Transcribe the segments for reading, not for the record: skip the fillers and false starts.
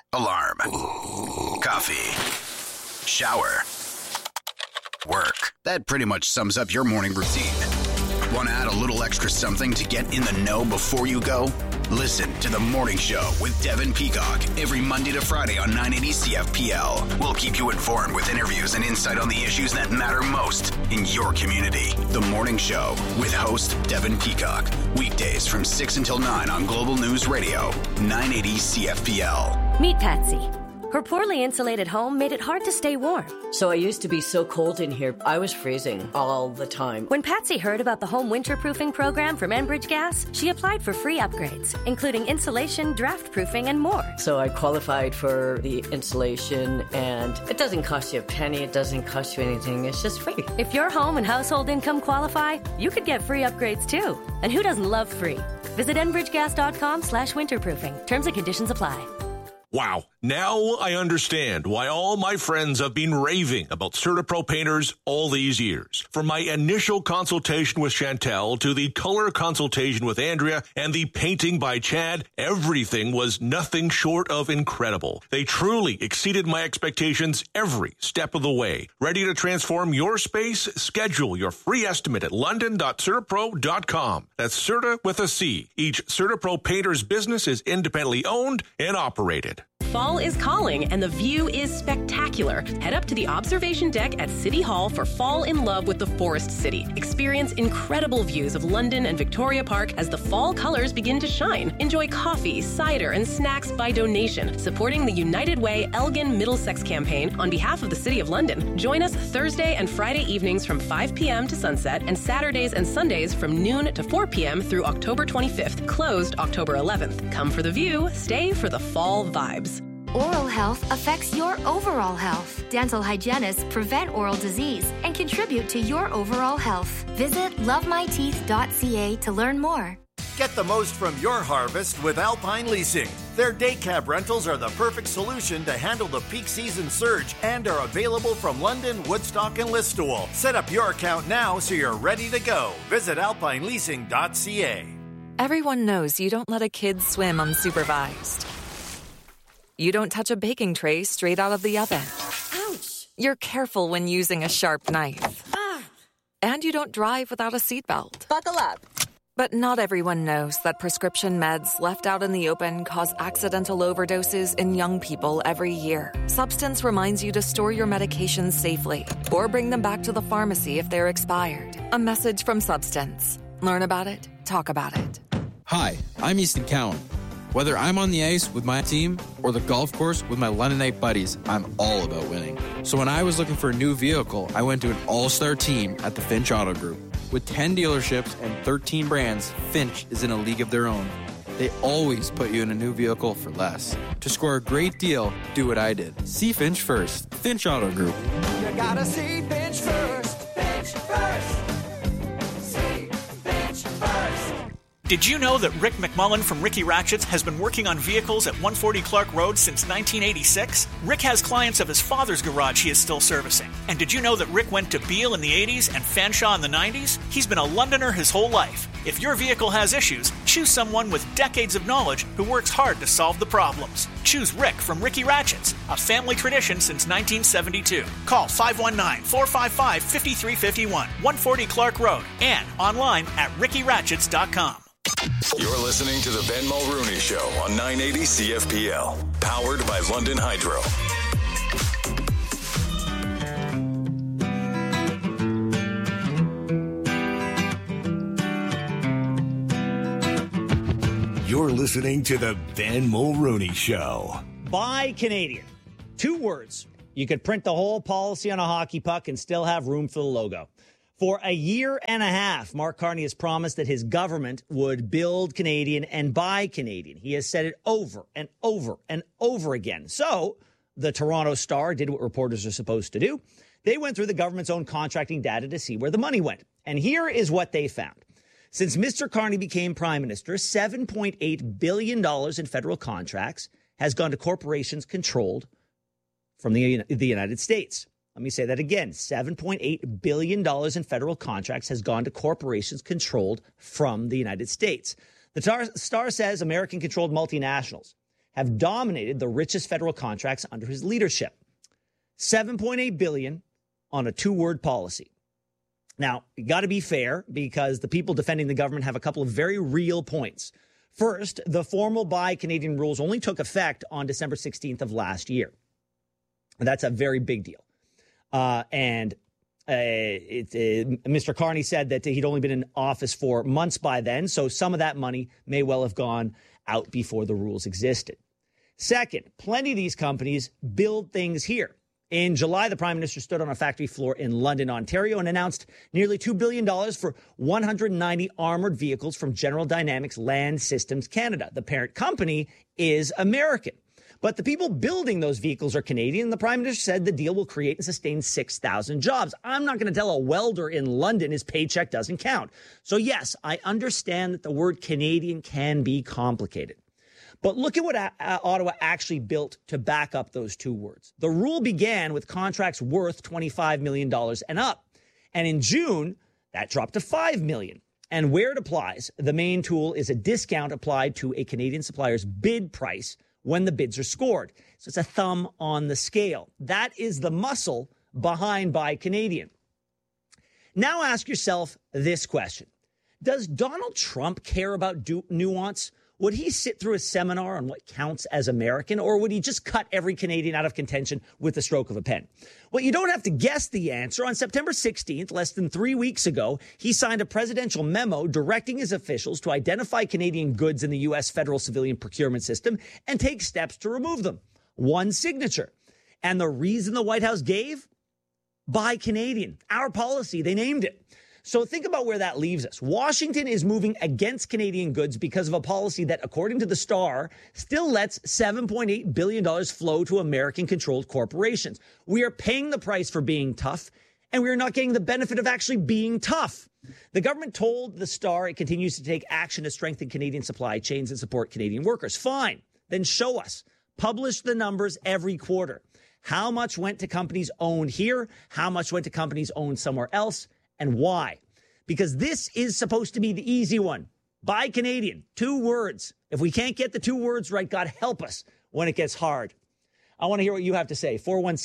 Alarm. Coffee. Shower. Work. That pretty much sums up your morning routine. Want to add a little extra something to get in the know before you go? Listen to The Morning Show with Devin Peacock every Monday to Friday on 980 CFPL. We'll keep you informed with interviews and insight on the issues that matter most in your community. The Morning Show with host Devin Peacock. Weekdays from 6 until 9 on Global News Radio, 980 CFPL. Meet Patsy. Her poorly insulated home made it hard to stay warm. So I used to be so cold in here, I was freezing all the time. When Patsy heard about the home winterproofing program from Enbridge Gas, she applied for free upgrades, including insulation, draft proofing, and more. So I qualified for the insulation, and it doesn't cost you a penny, it doesn't cost you anything, it's just free. If your home and household income qualify, you could get free upgrades too. And who doesn't love free? Visit enbridgegas.com/winterproofing. Terms and conditions apply. Wow. Now I understand why all my friends have been raving about CertaPro painters all these years. From my initial consultation with Chantel to the color consultation with Andrea and the painting by Chad, everything was nothing short of incredible. They truly exceeded my expectations every step of the way. Ready to transform your space? Schedule your free estimate at london.certapro.com. That's Certa with a C. Each CertaPro painter's business is independently owned and operated. Fall is calling and the view is spectacular. Head up to the observation deck at City Hall for Fall in Love with the Forest City. Experience incredible views of London and Victoria Park as the fall colors begin to shine. Enjoy coffee, cider, and snacks by donation, supporting the United Way Elgin Middlesex campaign on behalf of the City of London. Join us Thursday and Friday evenings from 5 p.m. to sunset and Saturdays and Sundays from noon to 4 p.m. through October 25th, closed October 11th. Come for the view, stay for the fall vibes. Oral health affects your overall health. Dental hygienists prevent oral disease and contribute to your overall health. Visit lovemyteeth.ca to learn more. Get the most from your harvest with Alpine Leasing. Their day cab rentals are the perfect solution to handle the peak season surge and are available from London, Woodstock, and Listowel. Set up your account now so you're ready to go. Visit alpineleasing.ca. Everyone knows you don't let a kid swim unsupervised. You don't touch a baking tray straight out of the oven. Ouch! You're careful when using a sharp knife. Ah! And you don't drive without a seatbelt. Buckle up. But not everyone knows that prescription meds left out in the open cause accidental overdoses in young people every year. Substance reminds you to store your medications safely or bring them back to the pharmacy if they're expired. A message from Substance. Learn about it, talk about it. Hi, I'm Easton Cowan. Whether I'm on the ice with my team or the golf course with my Londonite buddies, I'm all about winning. So when I was looking for a new vehicle, I went to an all-star team at the Finch Auto Group. With 10 dealerships and 13 brands, Finch is in a league of their own. They always put you in a new vehicle for less. To score a great deal, do what I did. See Finch first. Finch Auto Group. You gotta see Finch first. Finch first. See Finch first. Did you know that Rick McMullen from Ricky Ratchets has been working on vehicles at 140 Clark Road since 1986? Rick has clients of his father's garage he is still servicing. And did you know that Rick went to Beale in the 80s and Fanshawe in the 90s? He's been a Londoner his whole life. If your vehicle has issues, choose someone with decades of knowledge who works hard to solve the problems. Choose Rick from Ricky Ratchets, a family tradition since 1972. Call 519-455-5351, 140 Clark Road, and online at rickyratchets.com. You're listening to the Ben Mulrooney Show on 980 CFPL, powered by London Hydro. You're listening to the Ben Mulrooney Show. Buy Canadian. 2 words. You could print the whole policy on a hockey puck and still have room for the logo. For a year and a half, Mark Carney has promised that his government would build Canadian and buy Canadian. He has said it over and over and over again. So the Toronto Star did what reporters are supposed to do. They went through the government's own contracting data to see where the money went. And here is what they found. Since Mr. Carney became prime minister, $7.8 billion in federal contracts has gone to corporations controlled from the United States. Let me say that again. $7.8 billion in federal contracts has gone to corporations controlled from the United States. The Star says American-controlled multinationals have dominated the richest federal contracts under his leadership. $7.8 billion on a two-word policy. Now, you got to be fair because the people defending the government have a couple of very real points. First, the formal Buy Canadian rules only took effect on December 16th of last year. That's a very big deal. Mr. Carney said that he'd only been in office for months by then, so some of that money may well have gone out before the rules existed. Second, plenty of these companies build things here. In July, the Prime Minister stood on a factory floor in London, Ontario, and announced nearly $2 billion for 190 armored vehicles from General Dynamics Land Systems Canada. The parent company is American. But the people building those vehicles are Canadian. The Prime Minister said the deal will create and sustain 6,000 jobs. I'm not going to tell a welder in London his paycheck doesn't count. So, yes, I understand that the word Canadian can be complicated. But look at what Ottawa actually built to back up those two words. The rule began with contracts worth $25 million and up. And in June, that dropped to $5 million. And where it applies, the main tool is a discount applied to a Canadian supplier's bid price when the bids are scored. So it's a thumb on the scale. That is the muscle behind Buy Canadian. Now ask yourself this question. Does Donald Trump care about nuance? Would he sit through a seminar on what counts as American, or would he just cut every Canadian out of contention with the stroke of a pen? Well, you don't have to guess the answer. On September 16th, less than 3 weeks ago, he signed a presidential memo directing his officials to identify Canadian goods in the U.S. federal civilian procurement system and take steps to remove them. One signature. And the reason the White House gave? Buy Canadian. Our policy, they named it. So think about where that leaves us. Washington is moving against Canadian goods because of a policy that, according to the Star, still lets $7.8 billion flow to American-controlled corporations. We are paying the price for being tough, and we are not getting the benefit of actually being tough. The government told the Star it continues to take action to strengthen Canadian supply chains and support Canadian workers. Fine. Then show us. Publish the numbers every quarter. How much went to companies owned here? How much went to companies owned somewhere else? And why? Because this is supposed to be the easy one. Buy Canadian. 2 words. If we can't get the 2 words right, God help us when it gets hard. I want to hear what you have to say.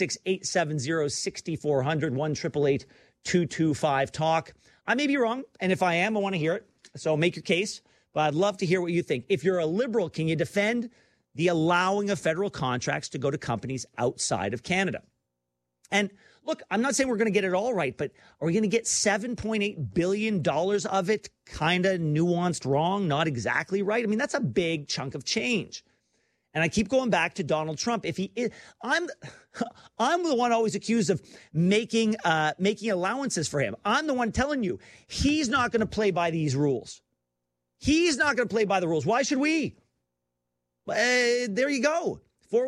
416-870-6400, 1-888-225-TALK. I may be wrong, and if I am, I want to hear it. So make your case, but I'd love to hear what you think. If you're a liberal, can you defend the allowing of federal contracts to go to companies outside of Canada? And look, I'm not saying we're going to get it all right, but are we going to get $7.8 billion of it kind of nuanced wrong, not exactly right? I mean, that's a big chunk of change. And I keep going back to Donald Trump. If he is, I'm the one always accused of making allowances for him. I'm the one telling you he's not going to play by these rules. He's not going to play by the rules. Why should we? There you go.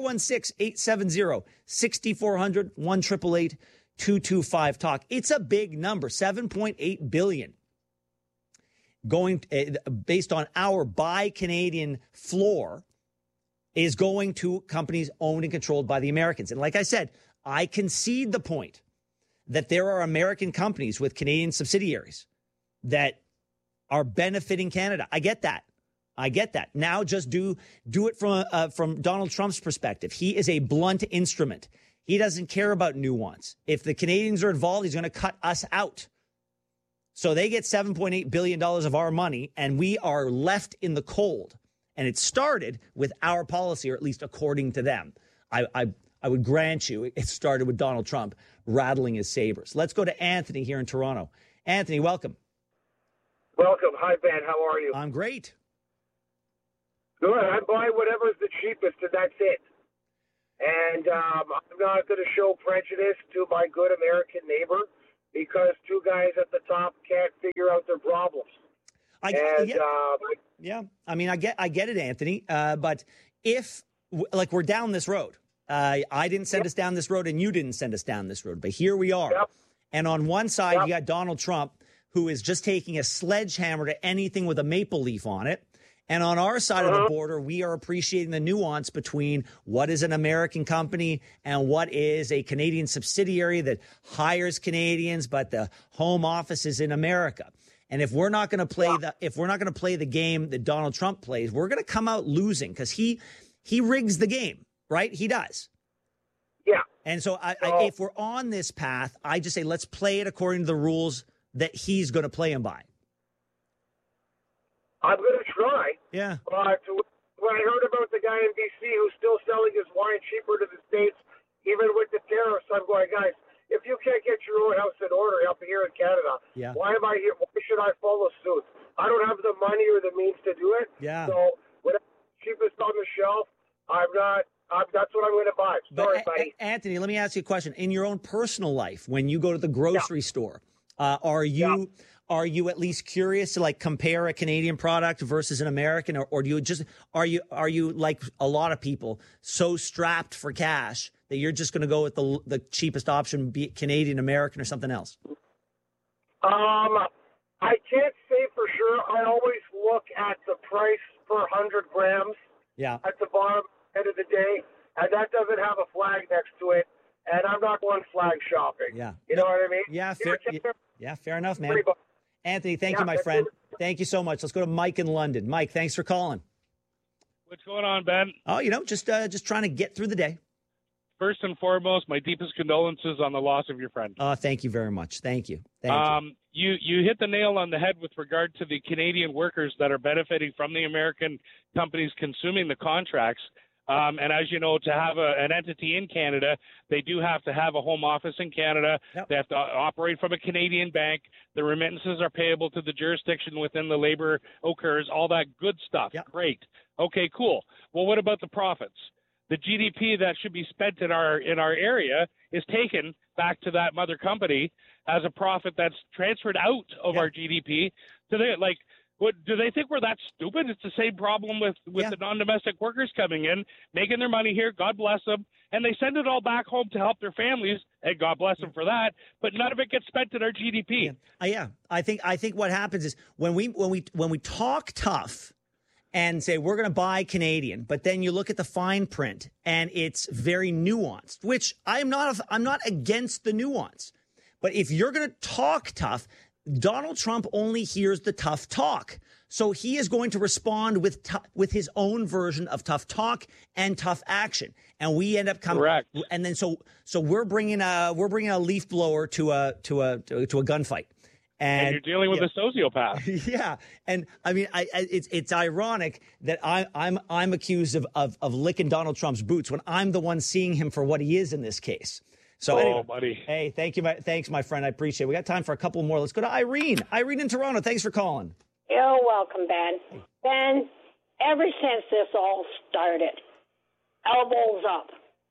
416-870-6400, 1-888-225-TALK. It's a big number, $7.8 billion. Going, based on our Buy Canadian floor, is going to companies owned and controlled by the Americans. And like I said, I concede the point that there are American companies with Canadian subsidiaries that are benefiting Canada. I get that. Now just do it from Donald Trump's perspective. He is a blunt instrument. He doesn't care about nuance. If the Canadians are involved, he's going to cut us out. So they get $7.8 billion of our money, and we are left in the cold. And it started with our policy, or at least according to them. I would grant you it started with Donald Trump rattling his sabers. Let's go to Anthony here in Toronto. Anthony, welcome. Welcome. Hi, Ben. How are you? I'm great. Good. I buy whatever's the cheapest, and that's it. And I'm not going to show prejudice to my good American neighbor because 2 guys at the top can't figure out their problems. I get it, Anthony. But if, we're down this road. I didn't send us down this road, and you didn't send us down this road. But here we are. Yep. And on one side, you got Donald Trump, who is just taking a sledgehammer to anything with a maple leaf on it. And on our side of the border, we are appreciating the nuance between what is an American company and what is a Canadian subsidiary that hires Canadians, but the home office is in America. And if we're not going to play the game that Donald Trump plays, we're going to come out losing because he he rigs the game, right? He does. Yeah. And so if we're on this path, I just say let's play it according to the rules that he's going to play them by. I'm going to try. Yeah. But when I heard about the guy in BC who's still selling his wine cheaper to the States, even with the tariffs, I'm going, guys, if you can't get your own house in order up here in Canada, why am I here? Why should I follow suit? I don't have the money or the means to do it. Yeah. So whatever's cheapest on the shelf, that's what I'm going to buy. Sorry, buddy. Anthony, let me ask you a question. In your own personal life, when you go to the grocery store, are you at least curious to like compare a Canadian product versus an American, or do you just are you like a lot of people so strapped for cash that you're just going to go with the cheapest option, be it Canadian, American, or something else? I can't say for sure. I always look at the price per 100 grams. Yeah. At the bottom end of the day, and that doesn't have a flag next to it, and I'm not going flag shopping. Yeah. You know what I mean? Yeah, fair enough, man. Anthony, thank you, my friend. Thank you so much. Let's go to Mike in London. Mike, thanks for calling. What's going on, Ben? Oh, just trying to get through the day. First and foremost, my deepest condolences on the loss of your friend. Thank you very much. Thank you. You hit the nail on the head with regard to the Canadian workers that are benefiting from the American companies consuming the contracts. And as you know, to have an entity in Canada, they do have to have a home office in Canada. Yep. They have to operate from a Canadian bank. The remittances are payable to the jurisdiction within the labor occurs, all that good stuff. Yep. Great. Okay, cool. Well, what about the profits? The GDP that should be spent in our area is taken back to that mother company as a profit that's transferred out of our GDP. So they what do they think we're that stupid? It's the same problem with the non-domestic workers coming in, making their money here. God bless them, and they send it all back home to help their families, and God bless them for that. But none of it gets spent in our GDP. I think what happens is when we talk tough and say we're going to buy Canadian, but then you look at the fine print and it's very nuanced, which I'm not against the nuance. But if you're going to talk tough, Donald Trump only hears the tough talk. So he is going to respond with his own version of tough talk and tough action. And we end up coming. Correct. And then so we're bringing a leaf blower to a gunfight. And you're dealing with a sociopath. Yeah, and I mean, it's ironic that I'm accused of licking Donald Trump's boots when I'm the one seeing him for what he is in this case. So anyway, buddy. Hey, thanks, my friend. I appreciate it. We got time for a couple more. Let's go to Irene. Irene in Toronto. Thanks for calling. You're welcome, Ben. Ben, ever since this all started, elbows up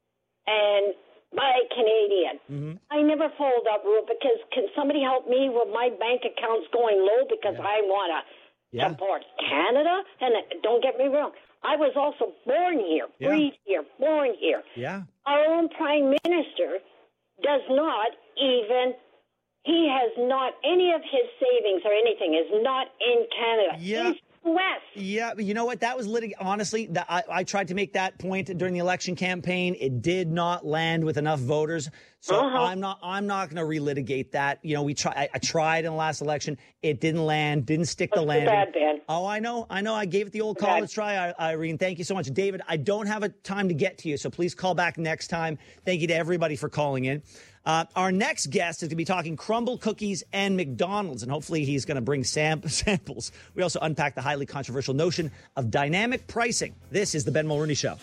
and buy Canadian. Mm-hmm. I never followed that rule because can somebody help me with my bank accounts going low because I want to support Canada? And don't get me wrong, I was also born here, breathed here, born here. Yeah. Our own prime minister does not even, he has not, any of his savings or anything is not in Canada. Yeah. He's West. Yeah, but you know what? That was honestly, I tried to make that point during the election campaign. It did not land with enough voters. So I'm not going to relitigate that. You know, I tried in the last election. It didn't land, didn't stick the landing. Bad, Ben. Oh, I know. I gave it the old college try, Irene. Thank you so much. David, I don't have a time to get to you, so please call back next time. Thank you to everybody for calling in. Our next guest is going to be talking crumble cookies and McDonald's, and hopefully he's going to bring samples. We also unpack the highly controversial notion of dynamic pricing. This is the Ben Mulrooney Show.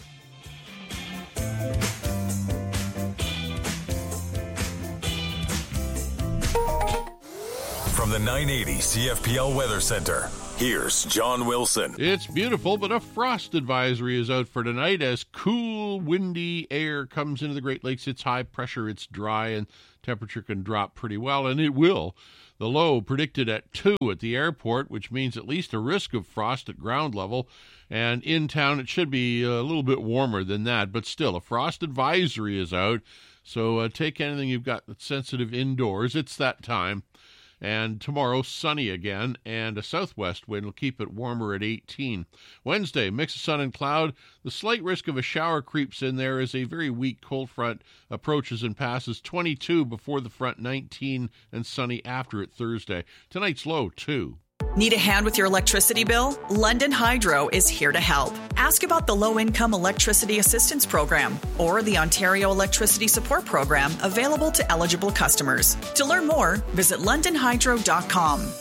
From the 980 CFPL Weather Center, here's John Wilson. It's beautiful, but a frost advisory is out for tonight as cool, windy air comes into the Great Lakes. It's high pressure, it's dry, and temperature can drop pretty well, and it will. The low predicted at 2 at the airport, which means at least a risk of frost at ground level. And in town, it should be a little bit warmer than that, but still, a frost advisory is out. So take anything you've got that's sensitive indoors. It's that time. And tomorrow, sunny again, and a southwest wind will keep it warmer at 18. Wednesday, mix of sun and cloud. The slight risk of a shower creeps in there as a very weak cold front approaches and passes. 22 before the front, 19 and sunny after it Thursday. Tonight's low, 2. Need a hand with your electricity bill? London Hydro is here to help. Ask about the Low-Income Electricity Assistance Program or the Ontario Electricity Support Program available to eligible customers. To learn more, visit londonhydro.com.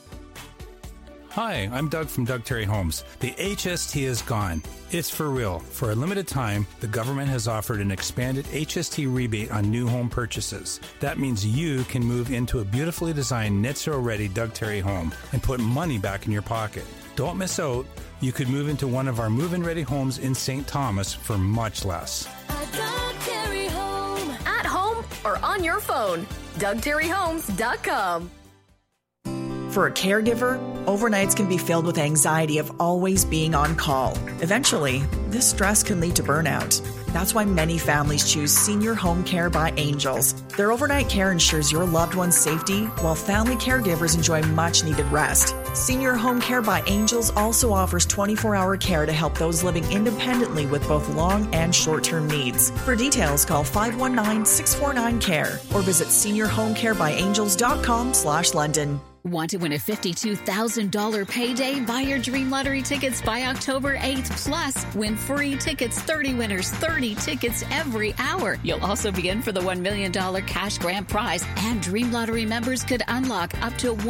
Hi, I'm Doug from Doug Terry Homes. The HST is gone. It's for real. For a limited time, the government has offered an expanded HST rebate on new home purchases. That means you can move into a beautifully designed net zero ready Doug Terry home and put money back in your pocket. Don't miss out. You could move into one of our move-in ready homes in St. Thomas for much less. Doug Terry Home. At home or on your phone. DougTerryHomes.com. For a caregiver, overnights can be filled with anxiety of always being on call. Eventually, this stress can lead to burnout. That's why many families choose Senior Home Care by Angels. Their overnight care ensures your loved one's safety, while family caregivers enjoy much-needed rest. Senior Home Care by Angels also offers 24-hour care to help those living independently with both long and short-term needs. For details, call 519-649-CARE or visit seniorhomecarebyangels.com/London. Want to win a $52,000 payday? Buy your Dream Lottery tickets by October 8th. Plus, win free tickets, 30 winners, 30 tickets every hour. You'll also be in for the $1 million cash grand prize, and Dream Lottery members could unlock up to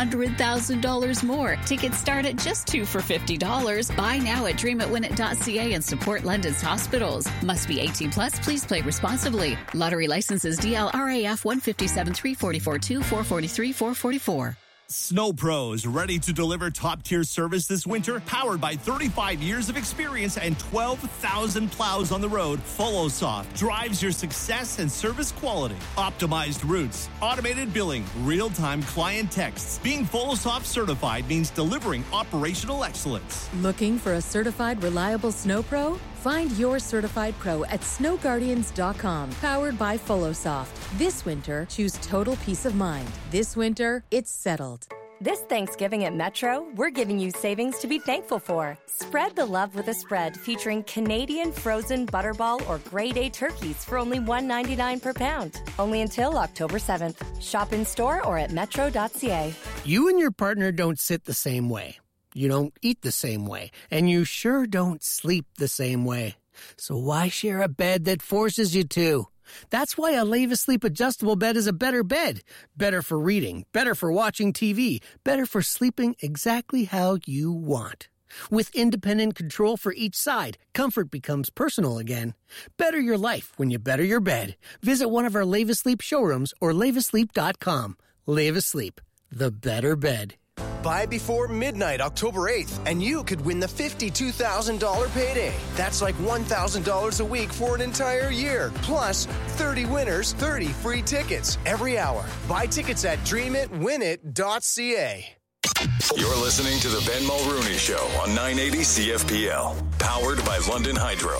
$100,000 more. Tickets start at just $2 for $50. Buy now at dreamitwinit.ca and support London's hospitals. Must be 18 plus. Please play responsibly. Lottery licenses DLRAF 157 344 2 443 444. Snow Pros, ready to deliver top-tier service this winter? Powered by 35 years of experience and 12,000 plows on the road, FollowSoft drives your success and service quality. Optimized routes, automated billing, real-time client texts. Being FollowSoft certified means delivering operational excellence. Looking for a certified, reliable Snow Pro? Find your certified pro at snowguardians.com. Powered by FollowSoft. This winter, choose total peace of mind. This winter, it's settled. This Thanksgiving at Metro, we're giving you savings to be thankful for. Spread the love with a spread featuring Canadian frozen butterball or grade A turkeys for only $1.99 per pound. Only until October 7th. Shop in store or at metro.ca. You and your partner don't sit the same way. You don't eat the same way, and you sure don't sleep the same way. So why share a bed that forces you to? That's why a Leva Sleep adjustable bed is a better bed. Better for reading, better for watching TV, better for sleeping exactly how you want. With independent control for each side, comfort becomes personal again. Better your life when you better your bed. Visit one of our Leva Sleep showrooms or levasleep.com. Leva Sleep, the better bed. Buy before midnight, October 8th, and you could win the $52,000 payday. That's like $1,000 a week for an entire year. Plus, 30 winners, 30 free tickets every hour. Buy tickets at dreamitwinit.ca. You're listening to the Ben Mulrooney Show on 980 CFPL. Powered by London Hydro.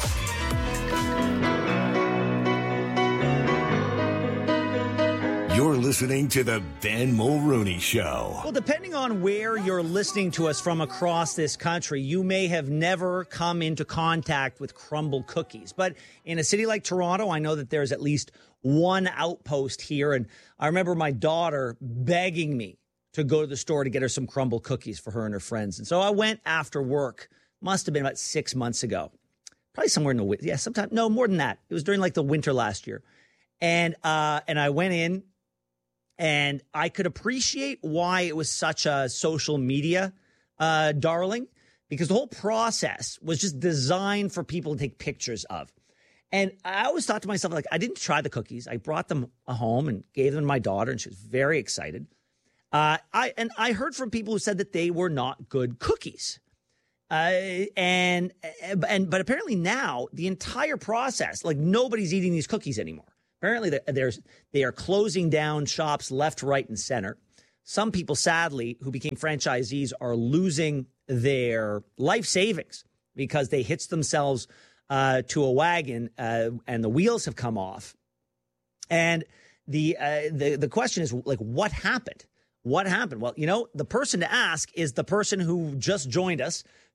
You're listening to the Ben Mulrooney Show. Well, depending on where you're listening to us from across this country, you may have never come into contact with crumble cookies. But in a city like Toronto, I know that there's at least one outpost here. And I remember my daughter begging me to go to the store to get her some crumble cookies for her and her friends. And so I went after work. Must have been about 6 months ago. Probably somewhere in the winter. Yeah, sometime. No, more than that. It was during like the winter last year. And I went in. And I could appreciate why it was such a social media darling, because the whole process was just designed for people to take pictures of. And I always thought to myself, like, I didn't try the cookies. I brought them home and gave them to my daughter, and she was very excited. I heard from people who said that they were not good cookies. But apparently now the entire process, like, nobody's eating these cookies anymore. Apparently, they are closing down shops left, right, and center. Some people, sadly, who became franchisees are losing their life savings because they hitched themselves to a wagon and the wheels have come off. And the question is, like, what happened? What happened? Well, you know, the person to ask is the person who just joined us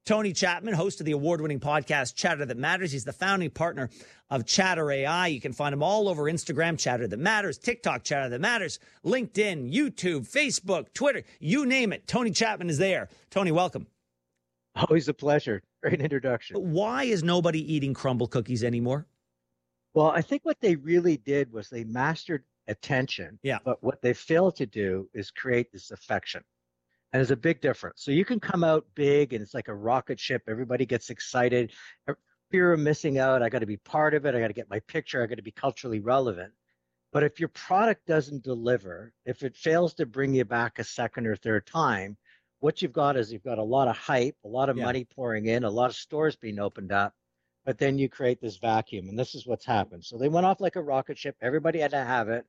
Tony Chapman, host of the award-winning podcast Chatter That Matters. He's the founding partner of Chatter AI. You can find him all over Instagram, Chatter That Matters, TikTok, Chatter That Matters, LinkedIn, YouTube, Facebook, Twitter, you name it. Tony Chapman is there. Tony, welcome. Always a pleasure. Great introduction. Why is nobody eating crumble cookies anymore? Well, I think what they really did was they mastered attention. Yeah. But what they failed to do is create this affection. And there's a big difference. So you can come out big and it's like a rocket ship. Everybody gets excited. Fear of missing out. I got to be part of it. I got to get my picture. I got to be culturally relevant. But if your product doesn't deliver, if it fails to bring you back a second or third time, what you've got is you've got a lot of hype, a lot of money pouring in, a lot of stores being opened up, but then you create this vacuum, and this is what's happened. So they went off like a rocket ship. Everybody had to have it.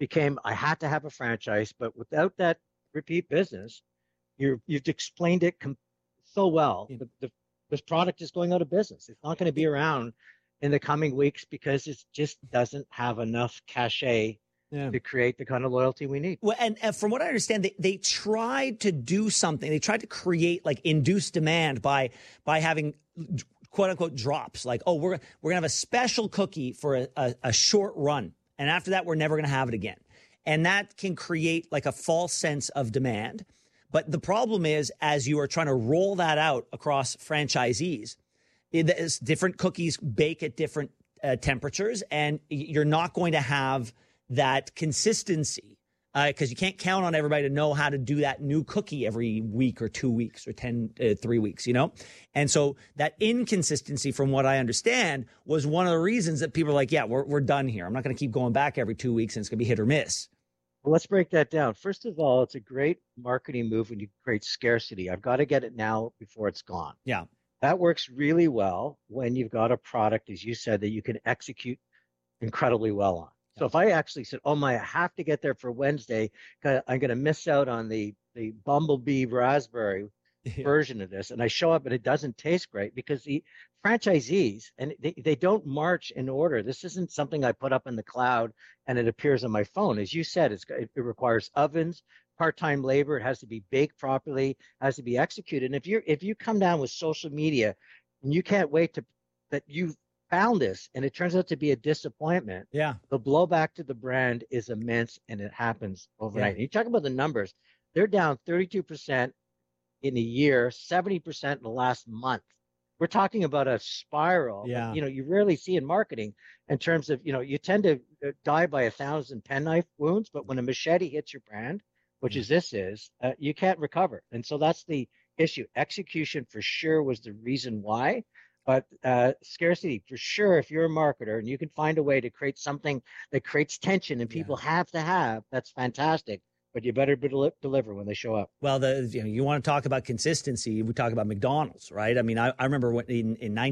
I had to have a franchise, but without that repeat business, you've explained it so well. This product is going out of business. It's not going to be around in the coming weeks because it just doesn't have enough cachet to create the kind of loyalty we need. Well, and from what I understand, they tried to do something. They tried to create like induced demand by having quote unquote drops. Like, oh, we're gonna have a special cookie for a short run, and after that, we're never gonna have it again. And that can create like a false sense of demand. But the problem is, as you are trying to roll that out across franchisees, different cookies bake at different temperatures, and you're not going to have that consistency because you can't count on everybody to know how to do that new cookie every week or 2 weeks or 3 weeks, you know? And so that inconsistency, from what I understand, was one of the reasons that people are like, yeah, we're done here. I'm not going to keep going back every 2 weeks and it's going to be hit or miss. Well, let's break that down. First of all, it's a great marketing move when you create scarcity. I've got to get it now before it's gone. Yeah. That works really well when you've got a product, as you said, that you can execute incredibly well on. So if I actually said, oh my, I have to get there for Wednesday, I'm going to miss out on the bumblebee raspberry version of this, and I show up and it doesn't taste great because the franchisees, and they don't march in order. This isn't something I put up in the cloud and it appears on my phone. As you said, it requires ovens, part-time labor. It has to be baked properly, has to be executed. And if you come down with social media and you can't wait that you found this and it turns out to be a disappointment, the blowback to the brand is immense and it happens overnight. And you talk about the numbers, they're down 32% in a year, 70% in the last month. We're talking about a spiral that, you rarely see in marketing in terms of, you tend to die by 1,000 penknife wounds, but when a machete hits your brand, which you can't recover. And so that's the issue. Execution for sure was the reason why. But scarcity, for sure, if you're a marketer and you can find a way to create something that creates tension and people have to have, that's fantastic. But you better deliver when they show up. Well, you want to talk about consistency. We talk about McDonald's, right? I mean, I remember in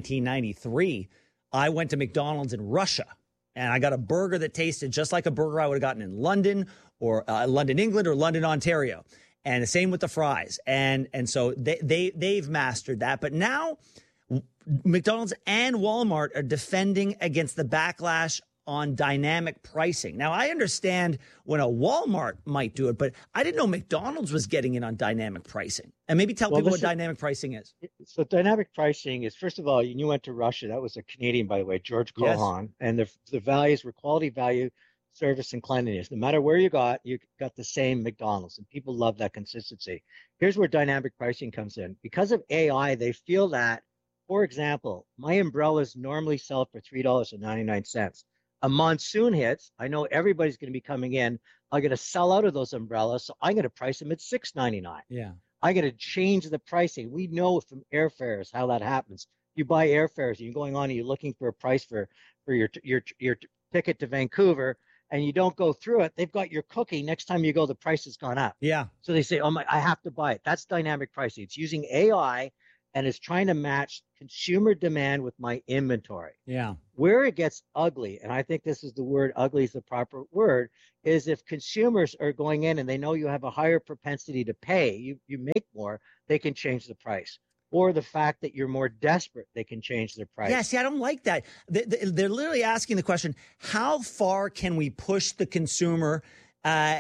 1993, I went to McDonald's in Russia, and I got a burger that tasted just like a burger I would have gotten in London or London, England, or London, Ontario. And the same with the fries. And so they've mastered that. But now McDonald's and Walmart are defending against the backlash on dynamic pricing. Now, I understand when a Walmart might do it, but I didn't know McDonald's was getting in on dynamic pricing. And maybe tell people what dynamic pricing is. So dynamic pricing is, first of all, you went to Russia. That was a Canadian, by the way, George Kohan. And the values were quality, value, service, and cleanliness. No matter where you got the same McDonald's, and people love that consistency. Here's where dynamic pricing comes in. Because of AI, they feel that, for example, my umbrellas normally sell for $3.99. A monsoon hits, I know everybody's going to be coming in. I'm going to sell out of those umbrellas, so I'm going to price them at $6.99. Yeah. I'm going to change the pricing. We know from airfares how that happens. You buy airfares, you're going on and you're looking for a price for your ticket to Vancouver, and you don't go through it. They've got your cookie. Next time you go, the price has gone up. Yeah. So they say, I have to buy it. That's dynamic pricing. It's using AI and it's trying to match consumer demand with my inventory. Yeah. Where it gets ugly, and I think this is the word, ugly is the proper word, is if consumers are going in and they know you have a higher propensity to pay, you make more, they can change the price. Or the fact that you're more desperate, they can change their price. Yeah, see, I don't like that. They're literally asking the question, how far can we push the consumer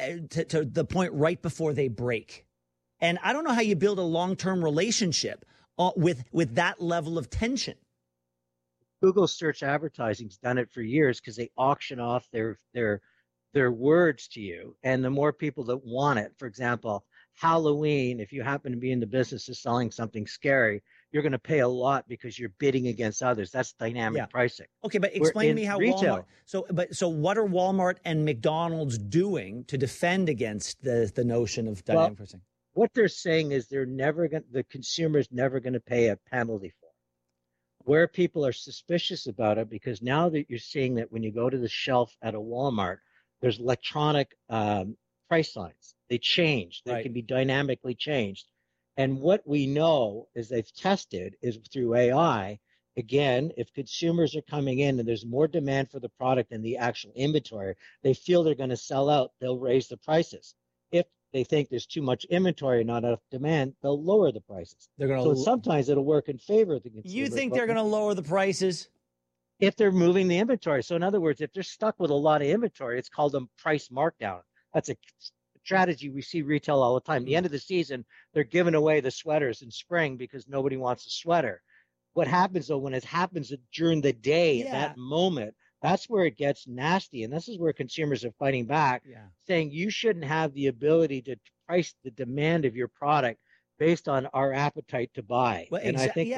to the point right before they break? And I don't know how you build a long-term relationship with that level of tension. Google search advertising's done it for years because they auction off their words to you, and the more people that want it, for example, Halloween, if you happen to be in the business of selling something scary, you're going to pay a lot because you're bidding against others. That's dynamic pricing. Okay, but explain to me how retail. So what are Walmart and McDonald's doing to defend against the notion of dynamic pricing? What they're saying is the consumer's never going to pay a penalty for it. Where people are suspicious about it, because now that you're seeing that when you go to the shelf at a Walmart, there's electronic price signs. They change. They can be dynamically changed. And what we know is they've tested is through AI. Again, if consumers are coming in and there's more demand for the product than the actual inventory, they feel they're going to sell out, they'll raise the prices. If they think there's too much inventory, not enough demand, they'll lower the prices. So sometimes it'll work in favor of the consumer. You think they're going to lower the prices? If they're moving the inventory. So in other words, if they're stuck with a lot of inventory, it's called a price markdown. That's a strategy we see retail all the time. The end of the season, they're giving away the sweaters in spring because nobody wants a sweater. What happens though, when it happens during the day, at that moment, that's where it gets nasty. And this is where consumers are fighting back, saying you shouldn't have the ability to price the demand of your product based on our appetite to buy. Well, and I think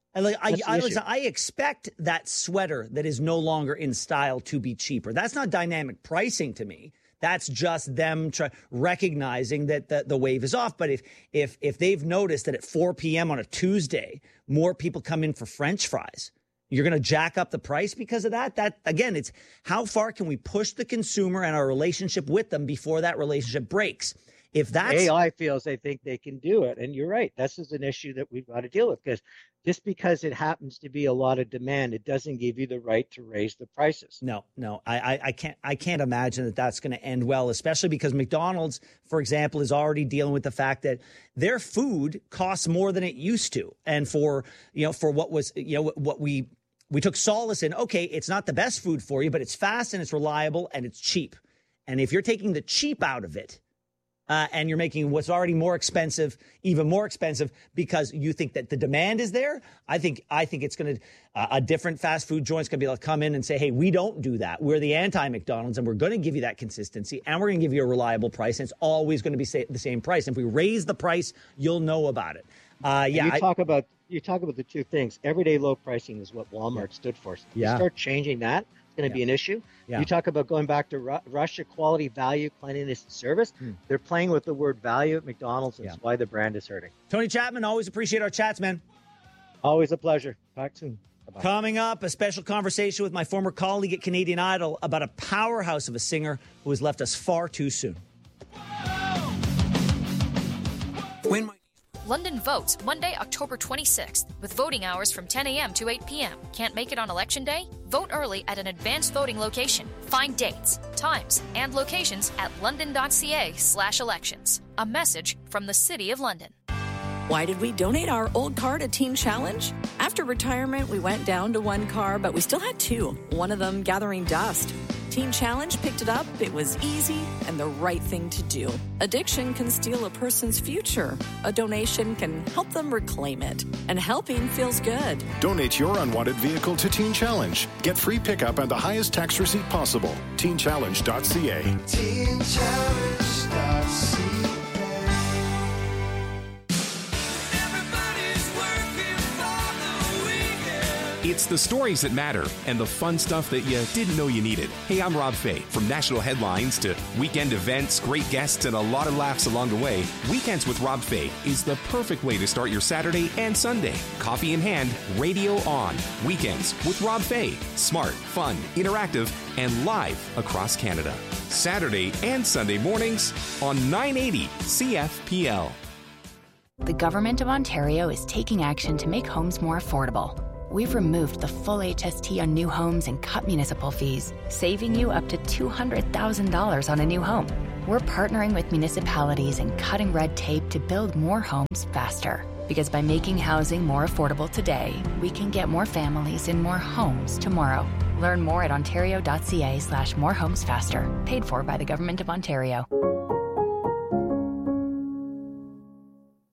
I expect that sweater that is no longer in style to be cheaper. That's not dynamic pricing to me. That's just them recognizing that the wave is off. But if they've noticed that at 4 p.m. on a Tuesday, more people come in for French fries, you're going to jack up the price because of that? That, again, it's how far can we push the consumer and our relationship with them before that relationship breaks? If that's AI feels they think they can do it. And you're right. This is an issue that we've got to deal with, because just because it happens to be a lot of demand, it doesn't give you the right to raise the prices. No, I can't imagine that that's going to end well, especially because McDonald's, for example, is already dealing with the fact that their food costs more than it used to. And for what was, what we took solace in, okay, it's not the best food for you, but it's fast and it's reliable and it's cheap. And if you're taking the cheap out of it, and you're making what's already more expensive even more expensive because you think that the demand is there, I think it's going to a different fast food joint's going to be able to come in and say, hey, we don't do that. We're the anti-McDonald's, and we're going to give you that consistency, and we're going to give you a reliable price, and it's always going to be the same price. And if we raise the price, you'll know about it. You talk about the two things. Everyday low pricing is what Walmart stood for. So you start changing that, going to be an issue. You talk about going back to Russia, quality, value, cleanliness, and service. They're playing with the word value at McDonald's, and that's why the brand is hurting. Tony Chapman, always appreciate our chats, man. Always a pleasure. Talk soon. Bye-bye. Coming up, a special conversation with my former colleague at Canadian Idol about a powerhouse of a singer who has left us far too soon. London votes Monday, October 26th, with voting hours from 10 a.m. to 8 p.m. Can't make it on Election Day? Vote early at an advanced voting location. Find dates, times, and locations at london.ca/elections. A message from the City of London. Why did we donate our old car to Teen Challenge? After retirement, we went down to one car, but we still had two, one of them gathering dust. Teen Challenge picked it up, it was easy, and the right thing to do. Addiction can steal a person's future. A donation can help them reclaim it. And helping feels good. Donate your unwanted vehicle to Teen Challenge. Get free pickup and the highest tax receipt possible. TeenChallenge.ca. TeenChallenge.ca. It's the stories that matter and the fun stuff that you didn't know you needed. Hey, I'm Rob Fay. From national headlines to weekend events, great guests, and a lot of laughs along the way, Weekends with Rob Fay is the perfect way to start your Saturday and Sunday. Coffee in hand, radio on. Weekends with Rob Fay. Smart, fun, interactive, and live across Canada. Saturday and Sunday mornings on 980 CFPL. The Government of Ontario is taking action to make homes more affordable. We've removed the full HST on new homes and cut municipal fees, saving you up to $200,000 on a new home. We're partnering with municipalities and cutting red tape to build more homes faster. Because by making housing more affordable today, we can get more families in more homes tomorrow. Learn more at ontario.ca/morehomesfaster. Paid for by the Government of Ontario. I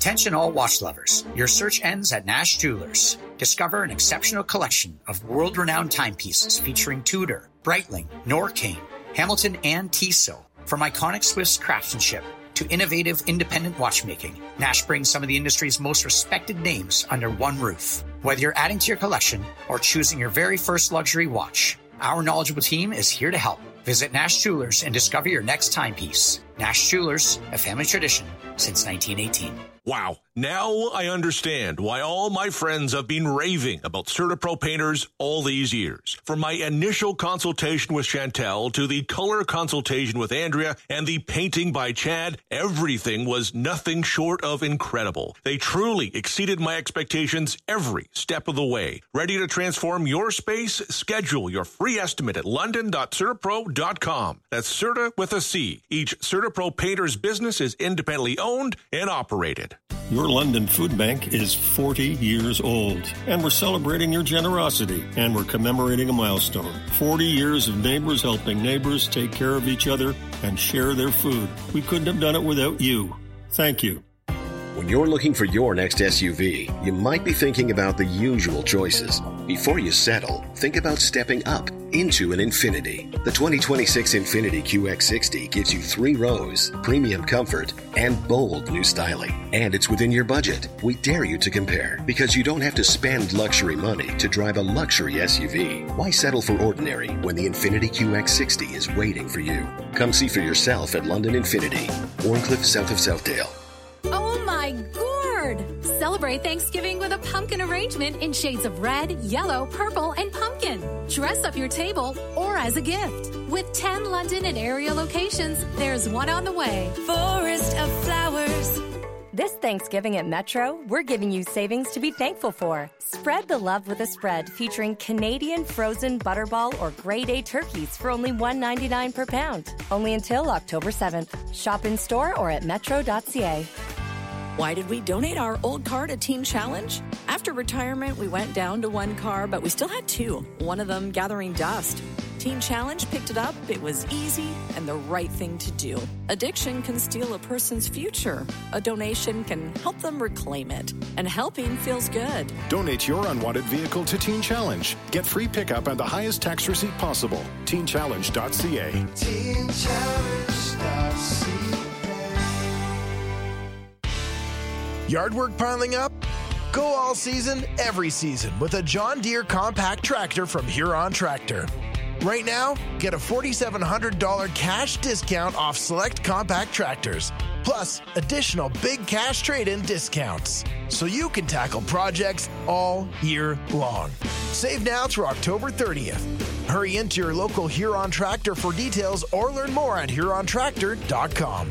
Attention all watch lovers. Your search ends at Nash Jewelers. Discover an exceptional collection of world-renowned timepieces featuring Tudor, Breitling, Norqain, Hamilton, and Tissot. From iconic Swiss craftsmanship to innovative independent watchmaking, Nash brings some of the industry's most respected names under one roof. Whether you're adding to your collection or choosing your very first luxury watch, our knowledgeable team is here to help. Visit Nash Jewelers and discover your next timepiece. Nash Jewelers, a family tradition since 1918. Wow. Now I understand why all my friends have been raving about CertaPro painters all these years. From my initial consultation with Chantel to the color consultation with Andrea and the painting by Chad, everything was nothing short of incredible. They truly exceeded my expectations every step of the way. Ready to transform your space? Schedule your free estimate at london.certapro.com. That's Certa with a C. Each CertaPro painter's business is independently owned and operated. Your London Food Bank is 40 years old, and we're celebrating your generosity, and we're commemorating a milestone. 40 years of neighbors helping neighbors take care of each other and share their food. We couldn't have done it without you. Thank you. When you're looking for your next SUV, you might be thinking about the usual choices. Before you settle, think about stepping up into an Infiniti. The 2026 Infiniti QX60 gives you 3 rows, premium comfort, and bold new styling. And it's within your budget. We dare you to compare, because you don't have to spend luxury money to drive a luxury SUV. Why settle for ordinary when the Infiniti QX60 is waiting for you? Come see for yourself at London Infiniti, Warncliffe, south of Southdale. Oh my gourd! Celebrate Thanksgiving with a pumpkin arrangement in shades of red, yellow, purple, and pumpkin. Dress up your table or as a gift. With 10 London and area locations, there's one on the way. Forest of Flowers. This Thanksgiving at Metro, we're giving you savings to be thankful for. Spread the love with a spread featuring Canadian frozen butterball or grade A turkeys for only $1.99 per pound. Only until October 7th. Shop in store or at metro.ca. Why did we donate our old car to Teen Challenge? After retirement, we went down to one car, but we still had 2, one of them gathering dust. Teen Challenge picked it up. It was easy and the right thing to do. Addiction can steal a person's future. A donation can help them reclaim it. And helping feels good. Donate your unwanted vehicle to Teen Challenge. Get free pickup and the highest tax receipt possible. TeenChallenge.ca. TeenChallenge.ca. Yard work piling up? Go all season, every season with a John Deere compact tractor from Huron Tractor. Right now, get a $4,700 cash discount off select compact tractors, plus additional big cash trade-in discounts, so you can tackle projects all year long. Save now through October 30th. Hurry into your local Huron Tractor for details or learn more at HuronTractor.com.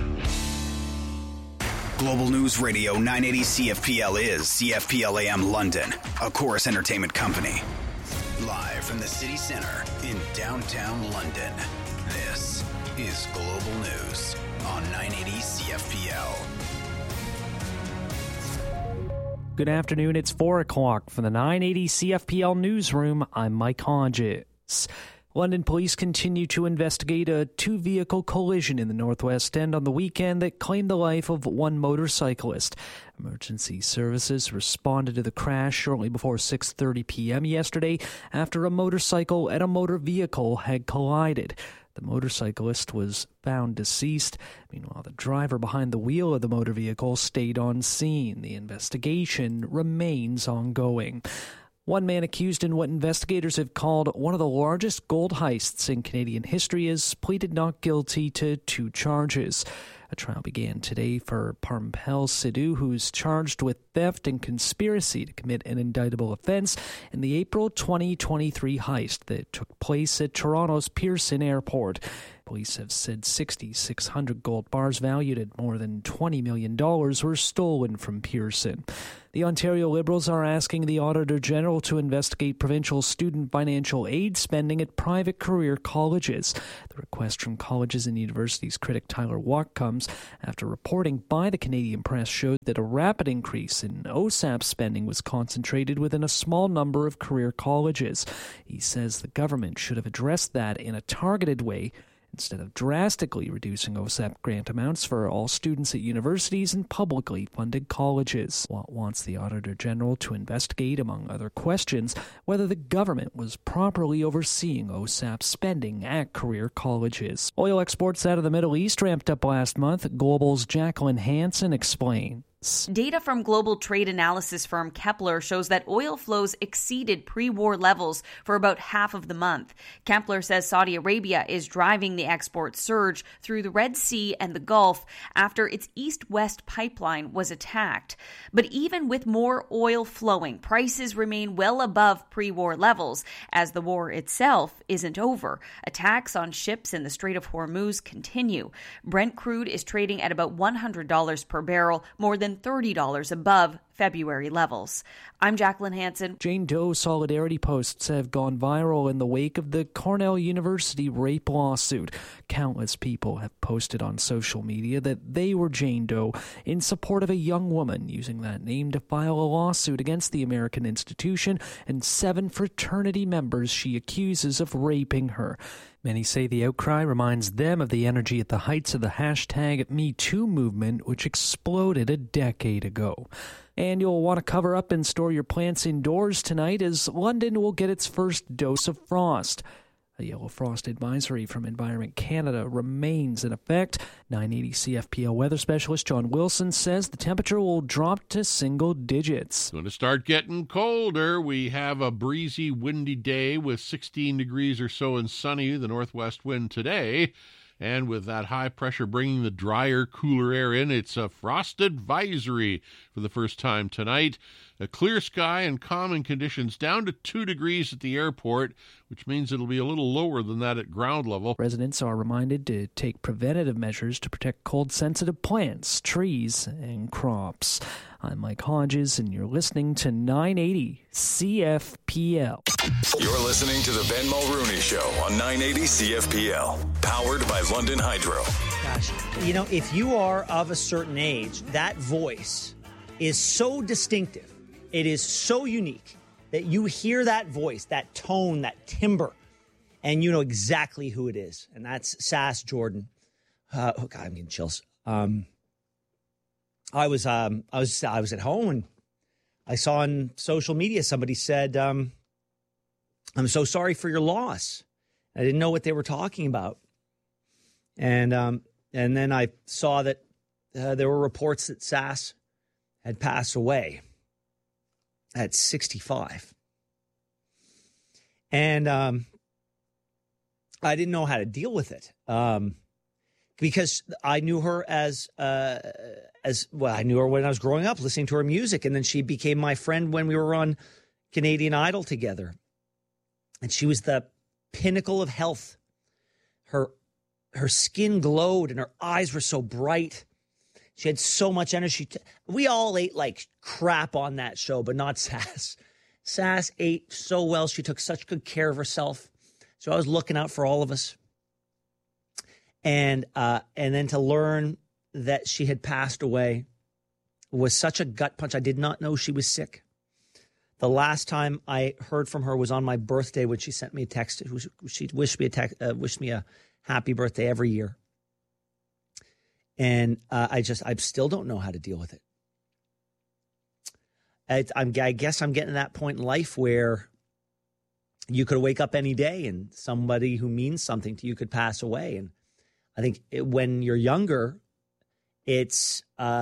Global News Radio 980 CFPL is CFPL AM London, a Chorus Entertainment company. Live from the city center in downtown London, this is Global News on 980 CFPL. Good afternoon. It's 4 o'clock from the 980 CFPL newsroom. I'm Mike Hodges. London police continue to investigate a 2-vehicle collision in the Northwest End on the weekend that claimed the life of one motorcyclist. Emergency services responded to the crash shortly before 6:30 p.m. yesterday after a motorcycle and a motor vehicle had collided. The motorcyclist was found deceased. Meanwhile, the driver behind the wheel of the motor vehicle stayed on scene. The investigation remains ongoing. One man accused in what investigators have called one of the largest gold heists in Canadian history has pleaded not guilty to 2 charges. A trial began today for Parmpel Sidhu, who is charged with theft and conspiracy to commit an indictable offence in the April 2023 heist that took place at Toronto's Pearson Airport. Police have said 6,600 gold bars valued at more than $20 million were stolen from Pearson. The Ontario Liberals are asking the Auditor General to investigate provincial student financial aid spending at private career colleges. The request from colleges and universities critic Tyler Watt comes after reporting by the Canadian Press showed that a rapid increase in OSAP spending was concentrated within a small number of career colleges. He says the government should have addressed that in a targeted way instead of drastically reducing OSAP grant amounts for all students at universities and publicly funded colleges. Watt wants the Auditor General to investigate, among other questions, whether the government was properly overseeing OSAP spending at career colleges. Oil exports out of the Middle East ramped up last month. Global's Jacqueline Hansen explains. Data from global trade analysis firm Kepler shows that oil flows exceeded pre-war levels for about half of the month. Kepler says Saudi Arabia is driving the export surge through the Red Sea and the Gulf after its east-west pipeline was attacked. But even with more oil flowing, prices remain well above pre-war levels as the war itself isn't over. Attacks on ships in the Strait of Hormuz continue. Brent crude is trading at about $100 per barrel, more than $30 above February levels. I'm Jacqueline Hansen. Jane Doe solidarity posts have gone viral in the wake of the Cornell University rape lawsuit. Countless people have posted on social media that they were Jane Doe in support of a young woman using that name to file a lawsuit against the American institution and 7 fraternity members she accuses of raping her. Many say the outcry reminds them of the energy at the heights of the hashtag #MeToo movement, which exploded a decade ago. And you'll want to cover up and store your plants indoors tonight as London will get its first dose of frost. A yellow frost advisory from Environment Canada remains in effect. 980 CFPL weather specialist John Wilson says the temperature will drop to single digits. It's going to start getting colder. We have a breezy, windy day with 16 degrees or so and sunny, the northwest wind today. And with that high pressure bringing the drier, cooler air in, it's a frost advisory for the first time tonight. A clear sky and calming conditions down to 2 degrees at the airport, which means it'll be a little lower than that at ground level. Residents are reminded to take preventative measures to protect cold-sensitive plants, trees, and crops. I'm Mike Hodges, and you're listening to 980 CFPL. You're listening to the Ben Mulrooney Show on 980 CFPL, powered by London Hydro. Gosh, you know, if you are of a certain age, that voice is so distinctive. It is so unique that you hear that voice, that tone, that timbre, and you know exactly who it is. And that's Sass Jordan. Oh God, I'm getting chills. I was at home and I saw on social media somebody said, "I'm so sorry for your loss." I didn't know what they were talking about, and then I saw that there were reports that Sass had passed away at 65, and I didn't know how to deal with it. Because I knew her as well. I knew her when I was growing up, listening to her music, and then she became my friend when we were on Canadian Idol together. And she was the pinnacle of health. Her skin glowed, and her eyes were so bright. She had so much energy. We all ate like crap on that show, but not Sass. Sass ate so well. She took such good care of herself. So I was looking out for all of us. And then to learn that she had passed away was such a gut punch. I did not know she was sick. The last time I heard from her was on my birthday when she sent me a text. She wished me a happy birthday every year. And I still don't know how to deal with it. I guess I'm getting to that point in life where you could wake up any day and somebody who means something to you could pass away. And I think when you're younger, it's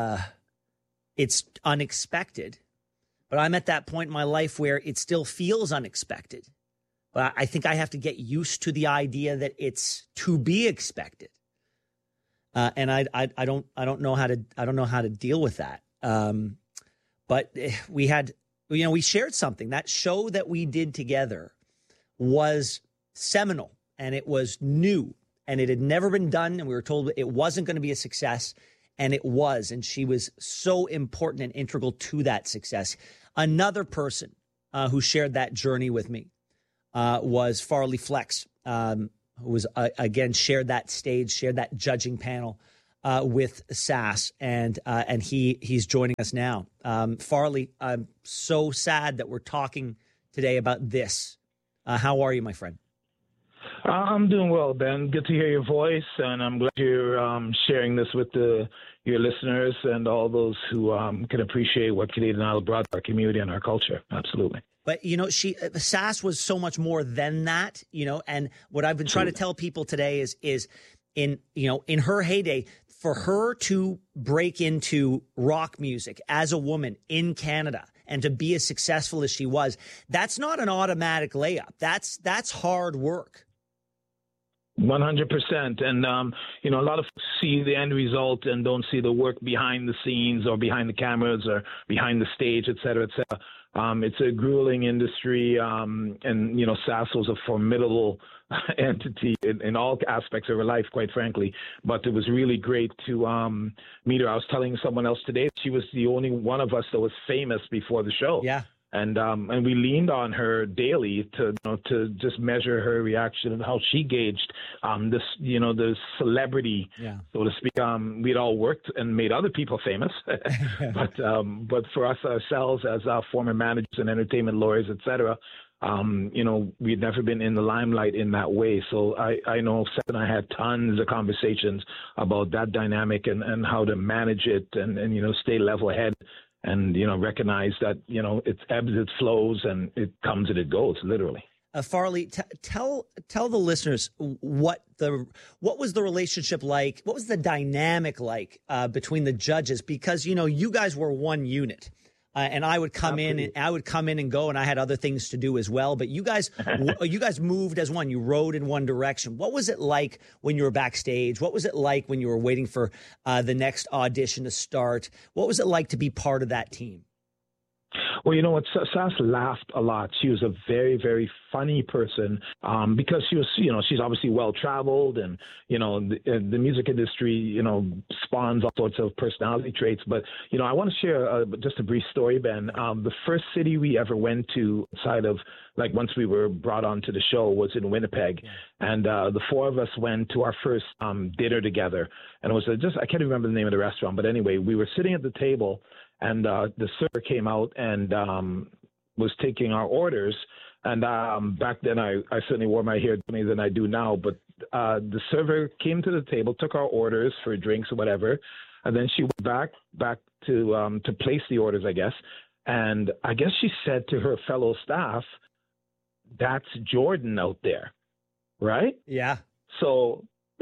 unexpected. But I'm at that point in my life where it still feels unexpected. But I think I have to get used to the idea that it's to be expected. And I don't know how to deal with that. But we shared something. That show that we did together was seminal, and it was new. And it had never been done, and we were told it wasn't going to be a success, and it was. And she was so important and integral to that success. Another person who shared that journey with me was Farley Flex, who was, again, shared that stage, shared that judging panel with Sass, and he's joining us now. Farley, I'm so sad that we're talking today about this. How are you, my friend? I'm doing well, Ben. Good to hear your voice, and I'm glad you're sharing this with your listeners and all those who can appreciate what Canadian Idol brought to our community and our culture. Absolutely. But, Sass was so much more than that, and what I've been trying to tell people today is in her heyday, for her to break into rock music as a woman in Canada and to be as successful as she was, that's not an automatic layup. That's hard work. 100%. And, a lot of folks see the end result and don't see the work behind the scenes or behind the cameras or behind the stage, et cetera, et cetera. It's a grueling industry. And, Sass was a formidable entity in all aspects of her life, quite frankly. But it was really great to meet her. I was telling someone else today, she was the only one of us that was famous before the show. Yeah. And we leaned on her daily to just measure her reaction and how she gauged the celebrity, so to speak. We'd all worked and made other people famous, but for us ourselves as former managers and entertainment lawyers, et cetera, we'd never been in the limelight in that way. So I know Seth and I had tons of conversations about that dynamic and how to manage it and stay level head. And, recognize that, it ebbs, it flows, and it comes and it goes, literally. Farley, tell the listeners what was the relationship like? What was the dynamic like between the judges? Because, you guys were one unit. And I would come in and go, and I had other things to do as well. But you guys moved as one. You rode in one direction. What was it like when you were backstage? What was it like when you were waiting for the next audition to start? What was it like to be part of that team? Well, you know what? Sass laughed a lot. She was a very, very funny person because she was, she's obviously well-traveled and, the music industry, spawns all sorts of personality traits. But, I want to share just a brief story, Ben. The first city we ever went to outside of, once we were brought onto the show was in Winnipeg. Yeah. And the four of us went to our first dinner together. And it was I can't remember the name of the restaurant. But anyway, we were sitting at the table. And the server came out and was taking our orders. And back then, I certainly wore my hair differently than I do now. But the server came to the table, took our orders for drinks or whatever, and then she went back to place the orders, I guess. And I guess she said to her fellow staff, "That's Jordan out there," right? Yeah. So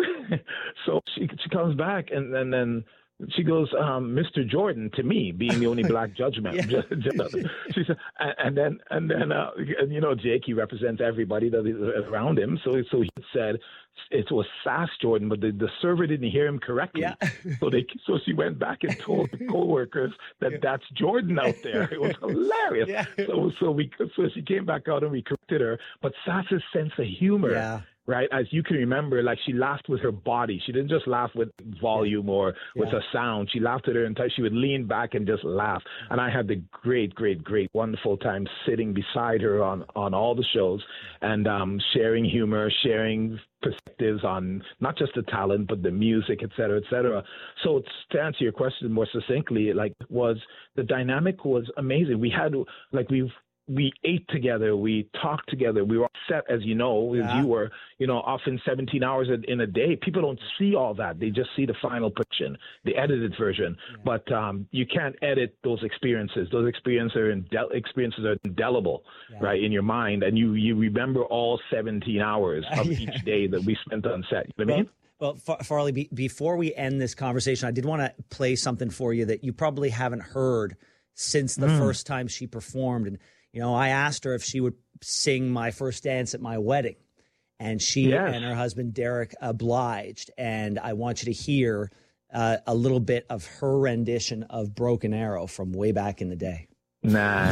she comes back and then. She goes, Mr. Jordan, to me, being the only black judgment. She said, and then, Jake, he represents everybody that is around him. So he said it was Sass Jordan, but the server didn't hear him correctly. Yeah. So she went back and told the coworkers that that's Jordan out there. It was hilarious. Yeah. So she came back out and we corrected her. But Sass's sense of humor. Yeah. Right, as you can remember, she laughed with her body. She didn't just laugh with volume or with a sound. She laughed at her entire. She would lean back and just laugh. And I had the great, wonderful time sitting beside her on all the shows and sharing humor, sharing perspectives on not just the talent but the music, et cetera, et cetera. So to answer your question more succinctly, the dynamic was amazing. We had we ate together, we talked together, we were set, as you know, as you were, often 17 hours in a day. People don't see all that. They just see the final production, the edited version. Yeah. But you can't edit those experiences. Those experiences are indelible, right, in your mind. And you remember all 17 hours of each day that we spent on set. You know what I mean? Well, Farley, before we end this conversation, I did want to play something for you that you probably haven't heard since the first time she performed. And I asked her if she would sing My First Dance at My Wedding, and she and her husband Derek obliged. And I want you to hear a little bit of her rendition of Broken Arrow from way back in the day. Nice.